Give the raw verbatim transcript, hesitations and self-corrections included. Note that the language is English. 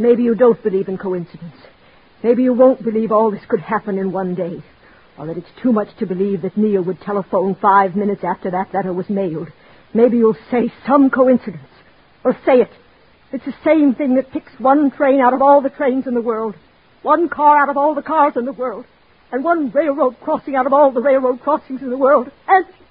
Maybe you don't believe in coincidence. Maybe you won't believe all this could happen in one day. Or that it's too much to believe that Neil would telephone five minutes after that letter was mailed. Maybe you'll say some coincidence. Or say it. It's the same thing that picks one train out of all the trains in the world. One car out of all the cars in the world. And one railroad crossing out of all the railroad crossings in the world. And